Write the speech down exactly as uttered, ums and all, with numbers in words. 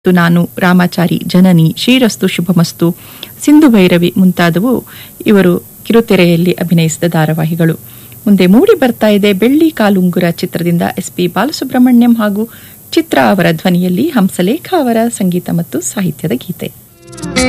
ನಾನು, ರಾಮಾಚಾರಿ, ಜನನಿ, ಶ್ರೀರಸ್ತು ಶುಭಮಸ್ತು, ಸಿಂಧು ಭೈರವಿ ಮುಂತಾದವು ಇವರು ಕಿರುತೆರೆಯಲ್ಲಿ ಅಭಿನಯಿಸಿದ ಧಾರಾವಾಹಿಗಳು. ಮುಂದೆ ಮೂಡಿ ಬರ್ತಾ ಇದೆ ಬೆಳ್ಳಿ ಕಾಲುಂಗುರ ಚಿತ್ರದಿಂದ ಎಸ್ ಪಿ ಬಾಲಸುಬ್ರಹ್ಮಣ್ಯಂ ಹಾಗೂ ಚಿತ್ರಾ ಅವರ ಧ್ವನಿಯಲ್ಲಿ ಹಂಸಲೇಖ ಅವರ ಸಂಗೀತ ಮತ್ತು ಸಾಹಿತ್ಯದ ಗೀತೆ.